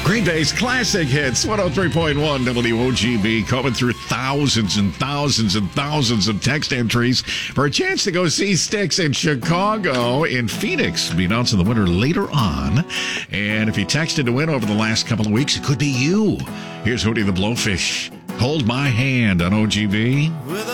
Green Day's classic hits, 103.1 WOGB, coming through thousands and thousands and thousands of text entries for a chance to go see Styx in Chicago. In Phoenix, be announcing the winner later on. And if you texted to win over the last couple of weeks, it could be you. Here's Hootie the Blowfish. Hold My Hand on OGB.